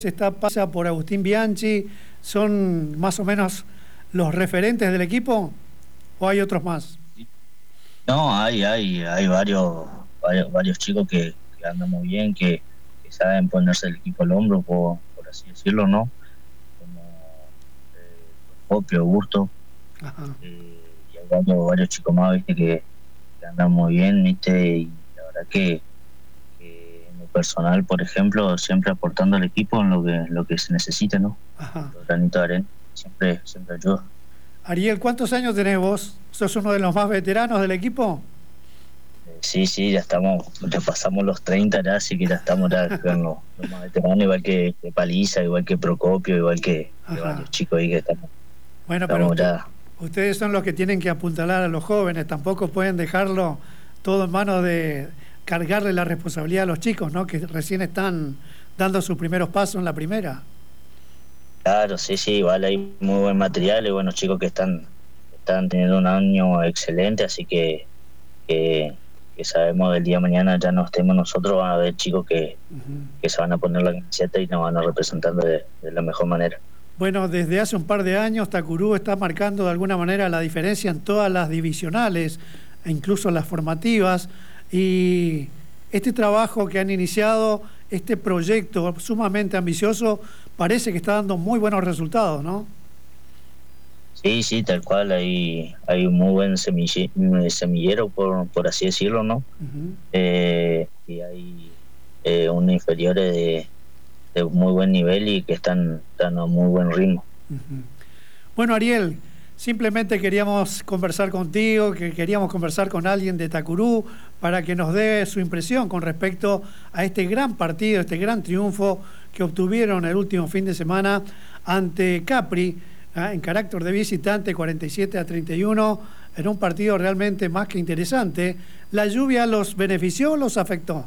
pasa por Agustín Bianchi, ¿son más o menos los referentes del equipo o hay otros más? No, hay varios chicos que andan muy bien, que saben ponerse el equipo al hombro, por así decirlo, ¿no? Como Procopio, Augusto, Ajá. y hay varios chicos más, ¿viste? Que andan muy bien, ¿viste? Y la verdad que en lo personal, por ejemplo, siempre aportando al equipo en lo que se necesita, ¿no? Ajá. Los granitos de arena siempre ayuda. Ariel, ¿cuántos años tenés vos? ¿Sos uno de los más veteranos del equipo? Sí, ya pasamos los 30 ya, así que ya estamos ya con los más veteranos, igual que Paliza, igual que Procopio, igual que Ajá. varios chicos ahí que Bueno, pero estamos ya. ustedes son los que tienen que apuntalar a los jóvenes, tampoco pueden dejarlo todo en manos de cargarle la responsabilidad a los chicos, ¿no? Que recién están dando sus primeros pasos en la primera. Claro, sí, igual hay muy buen material y buenos chicos que están teniendo un año excelente, así que, que sabemos del día de mañana ya no estemos nosotros, van a haber chicos Ujú. que se van a poner la camiseta y nos van a representar de la mejor manera. Bueno, desde hace un par de años Tacurú está marcando de alguna manera la diferencia en todas las divisionales, e incluso las formativas, y este trabajo que han iniciado, este proyecto sumamente ambicioso, parece que está dando muy buenos resultados, ¿no? Sí, tal cual, hay un muy buen semillero, por así decirlo, ¿no? Ujú. Y hay unos inferiores de muy buen nivel y que están a muy buen ritmo. Ujú. Bueno, Ariel, simplemente queríamos conversar contigo, que queríamos conversar con alguien de Tacurú para que nos dé su impresión con respecto a este gran partido, este gran triunfo que obtuvieron el último fin de semana ante Capri, en carácter de visitante, 47-31, en un partido realmente más que interesante. ¿La lluvia los benefició o los afectó?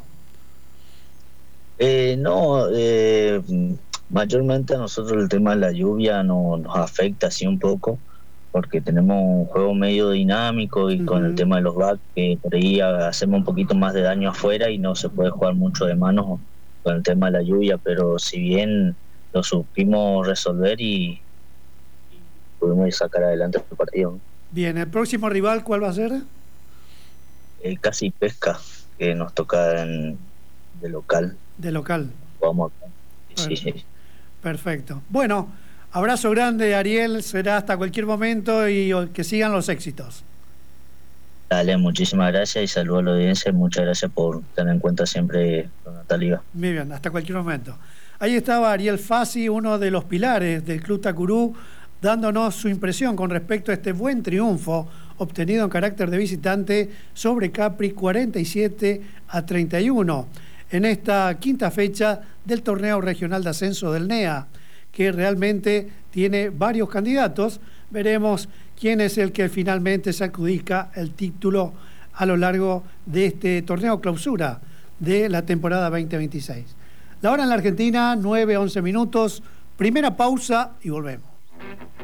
No, mayormente a nosotros el tema de la lluvia nos afecta así un poco, porque tenemos un juego medio dinámico y con el Ujú. tema de los backs, que por ahí hacemos un poquito más de daño afuera y no se puede jugar mucho de manos con el tema de la lluvia, pero si bien lo supimos resolver y pudimos sacar adelante el partido, ¿no? Bien, ¿el próximo rival cuál va a ser? Casi Pesca, que nos toca de local, De local. vamos acá. Sí, Per- sí. Perfecto. Bueno, abrazo grande, Ariel. Será hasta cualquier momento y que sigan los éxitos. Dale, muchísimas gracias y saludo a la audiencia. Muchas gracias por tener en cuenta siempre a Natalia. Muy bien, hasta cualquier momento. Ahí estaba Ariel Fassi, uno de los pilares del Club Tacurú, dándonos su impresión con respecto a este buen triunfo obtenido en carácter de visitante sobre Capri 47-31 en esta quinta fecha del torneo regional de ascenso del NEA, que realmente tiene varios candidatos. Veremos quién es el que finalmente se adjudica el título a lo largo de este torneo clausura de la temporada 2026. La hora en la Argentina, 9:11 minutos. Primera pausa y volvemos.